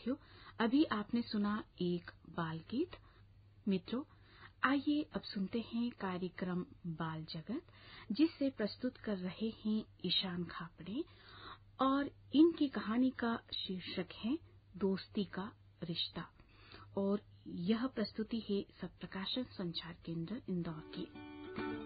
साथियों, अभी आपने सुना एक बाल गीत। मित्रों, आइए अब सुनते हैं कार्यक्रम बाल जगत, जिसे प्रस्तुत कर रहे हैं ईशान खापड़े, और इनकी कहानी का शीर्षक है दोस्ती का रिश्ता, और यह प्रस्तुति है सब प्रकाशन संचार केंद्र इंदौर की।